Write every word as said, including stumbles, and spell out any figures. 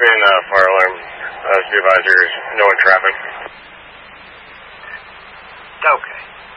in uh, fire alarm uh, supervisors, no traffic. Okay.